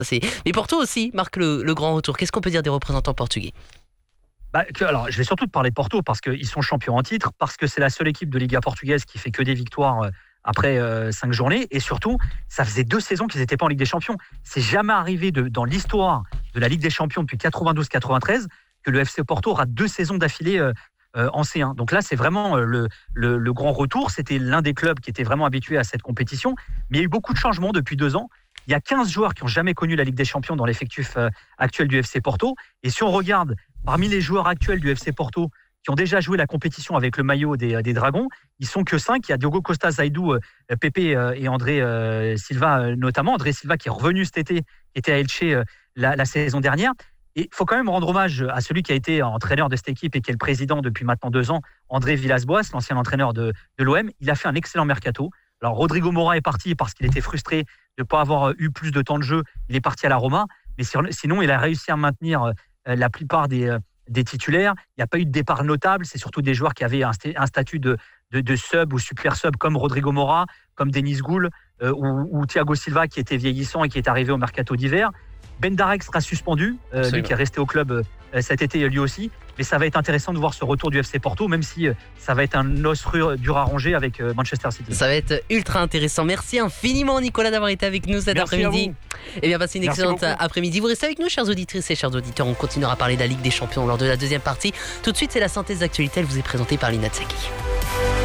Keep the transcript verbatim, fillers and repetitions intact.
C'est... Mais Porto aussi marque le, le grand retour. Qu'est-ce qu'on peut dire des représentants portugais? Bah, que, alors, je vais surtout te parler de Porto parce qu'ils sont champions en titre, parce que c'est la seule équipe de Liga portugaise qui fait que des victoires euh, après euh, cinq journées, et surtout, ça faisait deux saisons qu'ils n'étaient pas en Ligue des Champions. C'est jamais arrivé de, dans l'histoire de la Ligue des Champions depuis quatre-vingt-douze quatre-vingt-treize que le F C Porto rate deux saisons d'affilée euh, euh, en C un. Donc là, c'est vraiment euh, le, le, le grand retour. C'était l'un des clubs qui était vraiment habitué à cette compétition, mais il y a eu beaucoup de changements depuis deux ans. Il y a quinze joueurs qui n'ont jamais connu la Ligue des Champions dans l'effectif euh, actuel du F C Porto. Et si on regarde parmi les joueurs actuels du F C Porto qui ont déjà joué la compétition avec le maillot des, des Dragons, ils sont que cinq. Il y a Diogo Costa, Zaidou, euh, Pepe euh, et André euh, Silva euh, notamment. André Silva qui est revenu cet été, qui était à Elche euh, la, la saison dernière. Et il faut quand même rendre hommage à celui qui a été entraîneur de cette équipe et qui est le président depuis maintenant deux ans, André Villas-Boas, l'ancien entraîneur de, de l'O M. Il a fait un excellent mercato. Alors Rodrigo Mora est parti parce qu'il était frustré de ne pas avoir eu plus de temps de jeu. Il est parti à la Roma. Mais sinon, il a réussi à maintenir la plupart des, des titulaires. Il n'y a pas eu de départ notable. C'est surtout des joueurs qui avaient un, un statut de, de, de sub ou super sub comme Rodrigo Mora, comme Denis Goul euh, ou, ou Thiago Silva qui était vieillissant et qui est arrivé au mercato d'hiver. Ben Darek sera suspendu, euh, lui qui est resté au club euh, cet été lui aussi. Mais ça va être intéressant de voir ce retour du F C Porto, même si euh, ça va être un os dur à ronger avec euh, Manchester City. Ça va être ultra intéressant. Merci infiniment Nicolas d'avoir été avec nous cet Merci après-midi. Et bien passez une Merci excellente beaucoup. après-midi. Vous restez avec nous, chers auditrices et chers auditeurs. On continuera à parler de la Ligue des Champions lors de la deuxième partie. Tout de suite, c'est la synthèse d'actualité. Elle vous est présentée par Lina Tsaki.